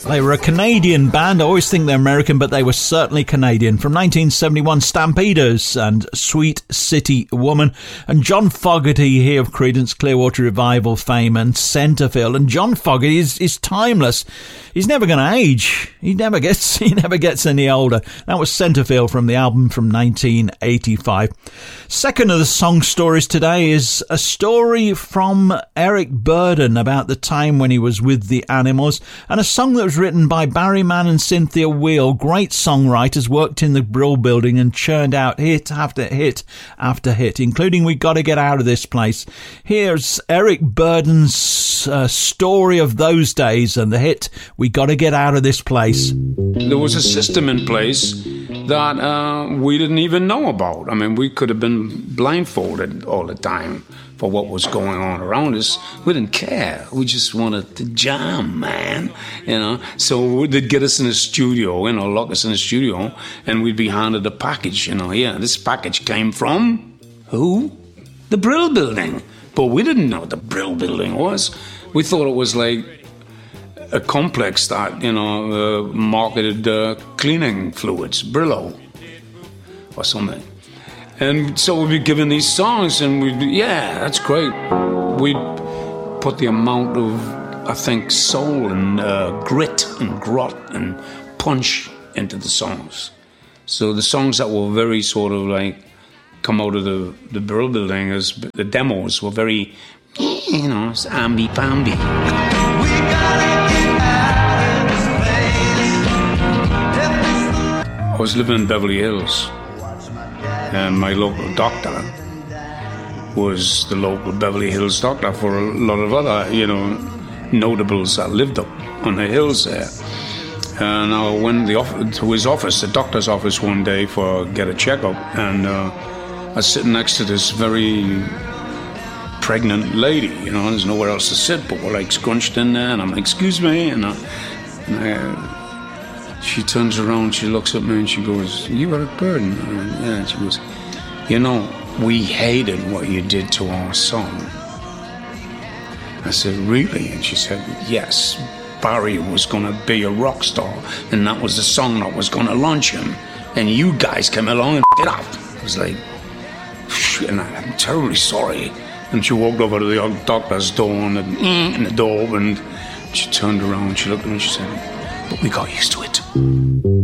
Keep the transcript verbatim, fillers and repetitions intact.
They were a Canadian band. I always think they're American, but they were certainly Canadian. From nineteen seventy-one, Stampeders and Sweet City Woman. And John Fogerty here of Creedence Clearwater Revival fame and Centerfield. And John Fogerty is, is timeless. He's never going to age. He never gets he never gets any older. That was Centerfield from the album from nineteen eighty-five. Second of the song stories today is a story from Eric Burdon about the time when he was with the Animals, and a song that was written by Barry Mann and Cynthia Weil, great songwriters, worked in the Brill Building and churned out hit after hit after hit, including We Gotta Get Out of This Place. Here's Eric Burdon's uh, story of those days and the hit We Gotta Get Out of This Place. There was a system in place that uh, we didn't even know about. I mean, we could have been blindfolded all the time for what was going on around us. We didn't care. We just wanted to jam, man, you know. So they'd get us in the studio, you know, lock us in the studio, and we'd be handed a package, you know. Yeah, this package came from who? The Brill Building. But we didn't know what the Brill Building was. We thought it was like a complex that, you know, uh, marketed uh, cleaning fluids, Brillo or something. And so we'd be given these songs and we'd be, yeah, that's great. We'd put the amount of, I think, soul and uh, grit and grot and punch into the songs. So the songs that were very sort of like come out of the, the Brill Building, as the demos were very, you know, amby-pamby. I was living in Beverly Hills, and my local doctor was the local Beverly Hills doctor for a lot of other, you know, notables that lived up on the hills there. And I went the off- to his office, the doctor's office, one day for get a checkup, and uh, I was sitting next to this very pregnant lady, you know, there's nowhere else to sit, but we're like scrunched in there, and I'm like, excuse me, and, I, and I, she turns around, she looks at me, and she goes, you Eric Burdon? And, yeah, and she goes, you know, we hated what you did to our song. I said, really? And she said, yes, Barry was going to be a rock star, and that was the song that was going to launch him, and you guys came along and f***ed it up. I was like, and I'm terribly sorry. And she walked over to the doctor's door, and the, and the door opened. She turned around, she looked at me, and she said, but we got used to it.